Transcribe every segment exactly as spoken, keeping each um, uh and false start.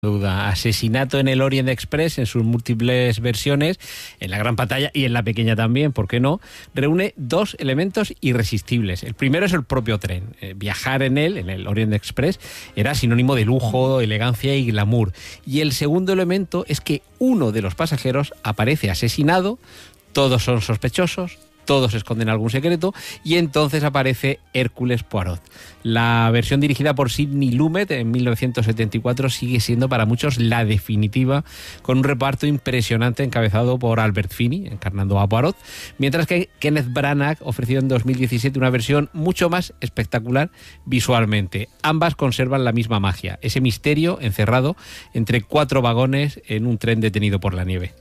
Duda. Asesinato en el Orient Express, en sus múltiples versiones, en la gran pantalla y en la pequeña también, ¿por qué no? Reúne dos elementos irresistibles. El primero es el propio tren. Eh, viajar en él, en el Orient Express, era sinónimo de lujo, elegancia y glamour. Y el segundo elemento es que uno de los pasajeros aparece asesinado, todos son sospechosos, todos esconden algún secreto, y entonces aparece Hércules Poirot. La versión dirigida por Sidney Lumet en mil novecientos setenta y cuatro sigue siendo para muchos la definitiva, con un reparto impresionante encabezado por Albert Finney, encarnando a Poirot, mientras que Kenneth Branagh ofreció en dos mil diecisiete una versión mucho más espectacular visualmente. Ambas conservan la misma magia, ese misterio encerrado entre cuatro vagones en un tren detenido por la nieve.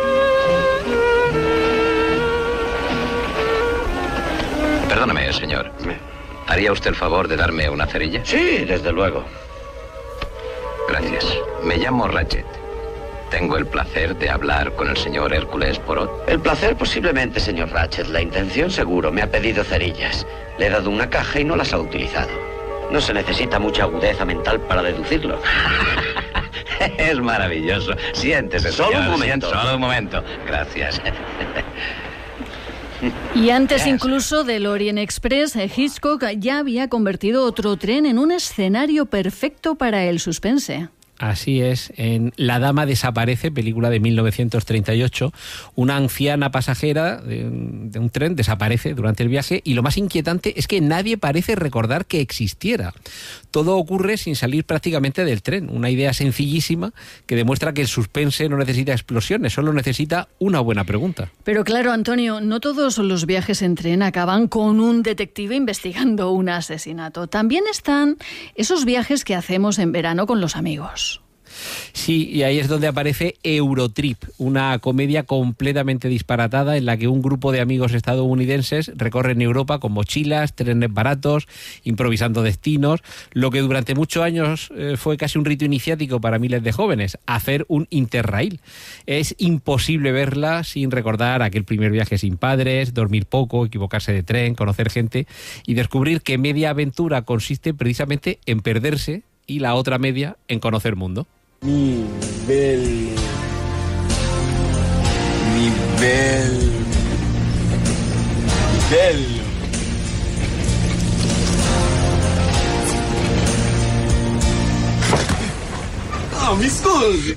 Perdóname, señor. ¿Haría usted el favor de darme una cerilla? Sí, desde luego. Gracias. Me llamo Ratchet. ¿Tengo el placer de hablar con el señor Hércules Poirot? El placer posiblemente, señor Ratchet. La intención seguro. Me ha pedido cerillas. Le he dado una caja y no las ha utilizado. No se necesita mucha agudeza mental para deducirlo. Es maravilloso. Siéntese, señor. Solo un momento. Siéntese, solo un momento. Gracias. Y antes incluso del Orient Express, Hitchcock ya había convertido otro tren en un escenario perfecto para el suspense. Así es, en La dama desaparece, película de mil novecientos treinta y ocho, una anciana pasajera de un, de un tren desaparece durante el viaje y lo más inquietante es que nadie parece recordar que existiera. Todo ocurre sin salir prácticamente del tren, una idea sencillísima que demuestra que el suspense no necesita explosiones, solo necesita una buena pregunta. Pero claro, Antonio, no todos los viajes en tren acaban con un detective investigando un asesinato. También están esos viajes que hacemos en verano con los amigos. Sí, y ahí es donde aparece Eurotrip, una comedia completamente disparatada en la que un grupo de amigos estadounidenses recorren Europa con mochilas, trenes baratos, improvisando destinos, lo que durante muchos años eh, fue casi un rito iniciático para miles de jóvenes, hacer un Interrail. Es imposible verla sin recordar aquel primer viaje sin padres, dormir poco, equivocarse de tren, conocer gente y descubrir que media aventura consiste precisamente en perderse y la otra media en conocer mundo. Mi bello, mi bello, bello. Oh, mi scusi.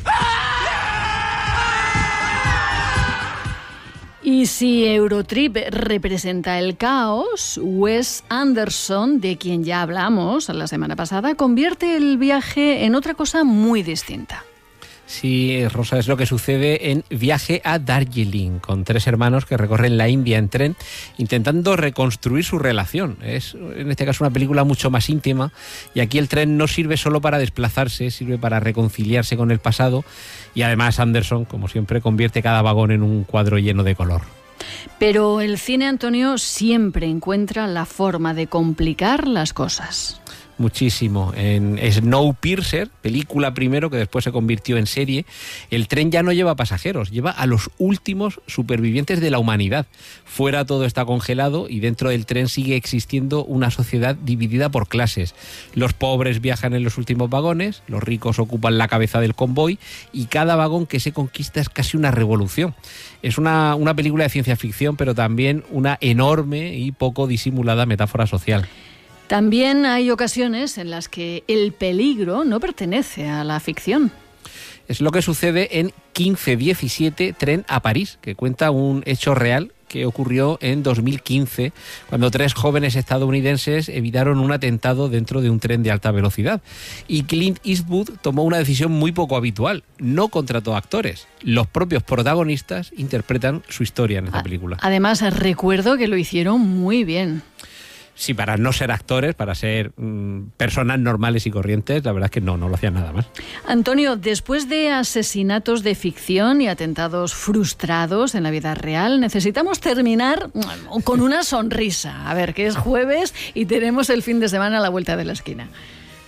Y si Eurotrip representa el caos, Wes Anderson, de quien ya hablamos la semana pasada, convierte el viaje en otra cosa muy distinta. Sí, Rosa, es lo que sucede en Viaje a Darjeeling, con tres hermanos que recorren la India en tren intentando reconstruir su relación. Es, en este caso, una película mucho más íntima y aquí el tren no sirve solo para desplazarse, sirve para reconciliarse con el pasado y además Anderson, como siempre, convierte cada vagón en un cuadro lleno de color. Pero el cine, Antonio, siempre encuentra la forma de complicar las cosas. Muchísimo. En Snowpiercer, película primero que después se convirtió en serie, el tren ya no lleva pasajeros, lleva a los últimos supervivientes de la humanidad. Fuera todo está congelado y dentro del tren sigue existiendo una sociedad dividida por clases. Los pobres viajan en los últimos vagones, los ricos ocupan la cabeza del convoy y cada vagón que se conquista es casi una revolución. Es una, una película de ciencia ficción, pero también una enorme y poco disimulada metáfora social. También hay ocasiones en las que el peligro no pertenece a la ficción. Es lo que sucede en quince diecisiete, Tren a París, que cuenta un hecho real que ocurrió en dos mil quince, cuando tres jóvenes estadounidenses evitaron un atentado dentro de un tren de alta velocidad. Y Clint Eastwood tomó una decisión muy poco habitual. No contrató actores. Los propios protagonistas interpretan su historia en esta película. Además, recuerdo que lo hicieron muy bien. Sí, para no ser actores, para ser mmm, personas normales y corrientes, la verdad es que no, no lo hacían nada más. Antonio, después de asesinatos de ficción y atentados frustrados en la vida real, necesitamos terminar con una sonrisa. A ver, que es jueves y tenemos el fin de semana a la vuelta de la esquina.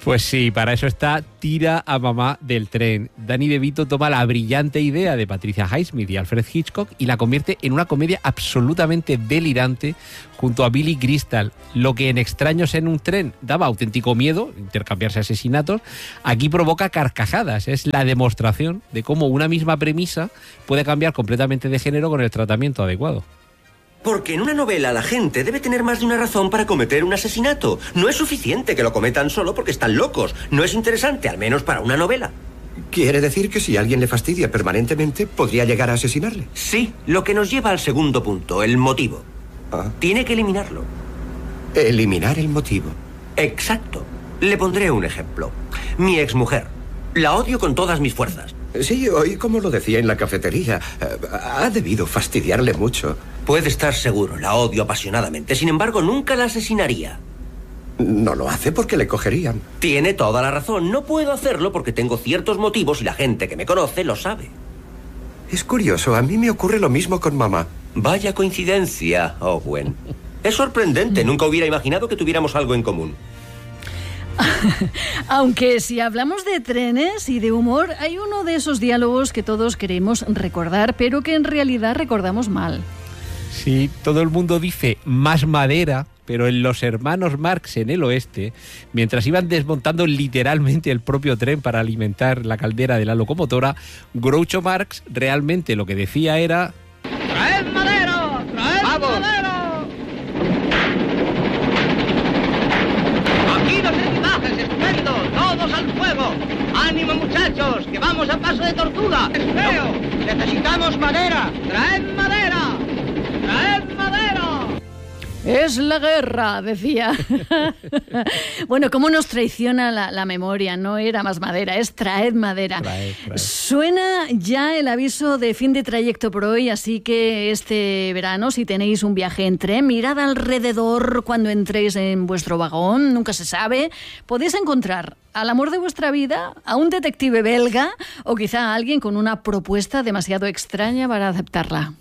Pues sí, para eso está Tira a mamá del tren. Danny DeVito toma la brillante idea de Patricia Highsmith y Alfred Hitchcock y la convierte en una comedia absolutamente delirante junto a Billy Crystal. Lo que en Extraños en un tren daba auténtico miedo, intercambiarse asesinatos, aquí provoca carcajadas. Es la demostración de cómo una misma premisa puede cambiar completamente de género con el tratamiento adecuado. Porque en una novela la gente debe tener más de una razón para cometer un asesinato. No es suficiente que lo cometan solo porque están locos. No es interesante, al menos para una novela. ¿Quiere decir que si alguien le fastidia permanentemente, podría llegar a asesinarle? Sí, lo que nos lleva al segundo punto, el motivo. Ah. Tiene que eliminarlo. Eliminar el motivo. Exacto. Le pondré un ejemplo. Mi exmujer. La odio con todas mis fuerzas. Sí, oí como lo decía en la cafetería. Ha debido fastidiarle mucho. Puede estar seguro, la odio apasionadamente. Sin embargo, nunca la asesinaría. No lo hace porque le cogerían. Tiene toda la razón. No puedo hacerlo porque tengo ciertos motivos y la gente que me conoce lo sabe. Es curioso, a mí me ocurre lo mismo con mamá. Vaya coincidencia, Owen. Es sorprendente, nunca hubiera imaginado que tuviéramos algo en común. Aunque si hablamos de trenes y de humor, hay uno de esos diálogos que todos queremos recordar, pero que en realidad recordamos mal. Sí, todo el mundo dice más madera, pero en Los hermanos Marx en el oeste, mientras iban desmontando literalmente el propio tren para alimentar la caldera de la locomotora, Groucho Marx realmente lo que decía era... ¡Traed madera! ¡Traed ¡Vamos! madera! ¡Aquí los equipajes, estupendo! ¡Todos al fuego! ¡Ánimo, muchachos! ¡Que vamos a paso de tortuga! ¡Es feo! ¡Necesitamos madera! ¡Traed madera! ¡Traed madera! Es la guerra, decía. Bueno, cómo nos traiciona la, la memoria. No era más madera, es traed madera. Traed, traed. Suena ya el aviso de fin de trayecto por hoy, así que este verano, si tenéis un viaje en tren, mirad alrededor cuando entréis en vuestro vagón, nunca se sabe. Podéis encontrar al amor de vuestra vida, a un detective belga o quizá a alguien con una propuesta demasiado extraña para aceptarla.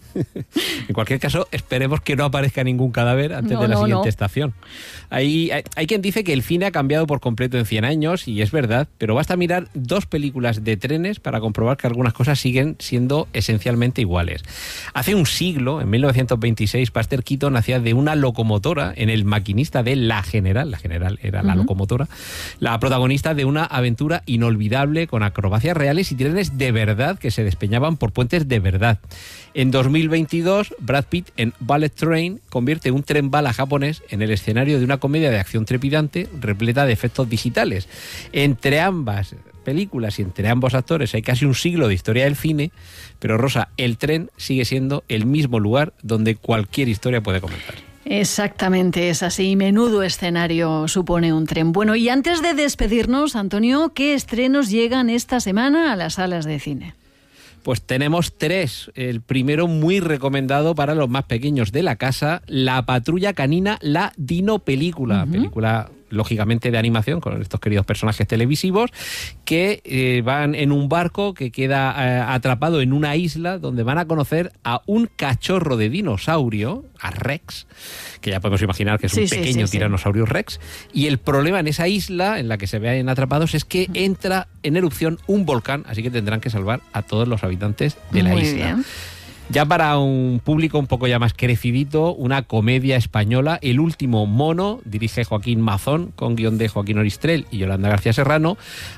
En cualquier caso, esperemos que no aparezca ningún cadáver antes no, de la no, siguiente no. estación. Hay, hay, hay quien dice que el cine ha cambiado por completo en cien años, y es verdad, pero basta mirar dos películas de trenes para comprobar que algunas cosas siguen siendo esencialmente iguales. Hace un siglo, en mil novecientos veintiséis, Buster Keaton hacía de una locomotora en El maquinista de La General, La General era la uh-huh. locomotora, la protagonista de una aventura inolvidable con acrobacias reales y trenes de verdad que se despeñaban por puentes de verdad. En dos mil veintidós, Brad Pitt en Bullet Train convierte un tren bala japonés en el escenario de una comedia de acción trepidante repleta de efectos digitales. Entre ambas películas y entre ambos actores hay casi un siglo de historia del cine, pero Rosa, el tren sigue siendo el mismo lugar donde cualquier historia puede comenzar. Exactamente, es así. Menudo escenario supone un tren. Bueno, y antes de despedirnos, Antonio, ¿qué estrenos llegan esta semana a las salas de cine? Pues tenemos tres. El primero, muy recomendado para los más pequeños de la casa, La Patrulla Canina, la Dino Película. Uh-huh. Película, lógicamente, de animación con estos queridos personajes televisivos que eh, van en un barco que queda eh, atrapado en una isla donde van a conocer a un cachorro de dinosaurio, a Rex, que ya podemos imaginar que es sí, un sí, pequeño sí, tiranosaurio sí. Rex. Y el problema en esa isla en la que se ven atrapados es que entra en erupción un volcán, así que tendrán que salvar a todos los habitantes de la Muy isla. Bien. Ya para un público un poco ya más crecidito, una comedia española, El último mono, dirige Joaquín Mazón, con guión de Joaquín Oristrel y Yolanda García Serrano,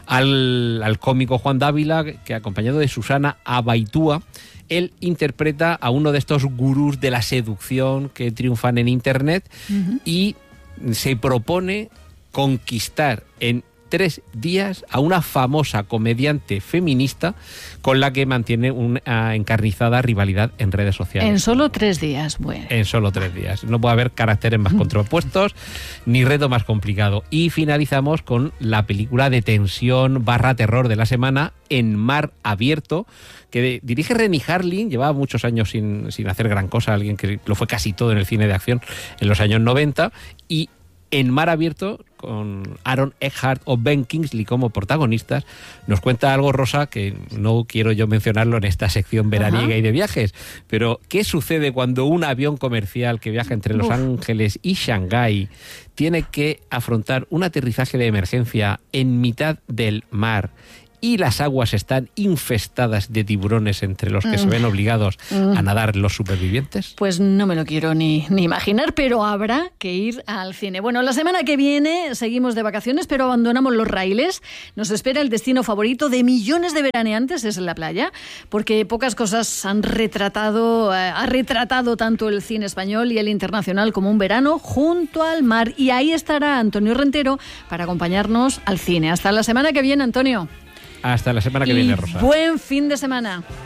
al, al cómico Juan Dávila, que acompañado de Susana Abaitúa, él interpreta a uno de estos gurús de la seducción que triunfan en Internet uh-huh. y se propone conquistar en tres días a una famosa comediante feminista con la que mantiene una encarnizada rivalidad en redes sociales. En solo tres días, bueno. En solo tres días. No puede haber caracteres más contrapuestos ni reto más complicado. Y finalizamos con la película de tensión barra terror de la semana, En mar abierto, que dirige Renny Harlin. Llevaba muchos años sin, sin hacer gran cosa, alguien que lo fue casi todo en el cine de acción en los años noventa, y En Mar Abierto, con Aaron Eckhart o Ben Kingsley como protagonistas, nos cuenta algo, Rosa, que no quiero yo mencionarlo en esta sección veraniega Ajá. y de viajes, pero ¿qué sucede cuando un avión comercial que viaja entre Los Uf. Ángeles y Shanghái tiene que afrontar un aterrizaje de emergencia en mitad del mar y las aguas están infestadas de tiburones entre los que mm. se ven obligados mm. a nadar los supervivientes? Pues no me lo quiero ni, ni imaginar, pero habrá que ir al cine. Bueno, la semana que viene seguimos de vacaciones, pero abandonamos los raíles. Nos espera el destino favorito de millones de veraneantes, es la playa, porque pocas cosas han retratado, eh, ha retratado tanto el cine español y el internacional como un verano junto al mar. Y ahí estará Antonio Rentero para acompañarnos al cine. Hasta la semana que viene, Antonio. Hasta la semana que viene, Rosa. Buen fin de semana.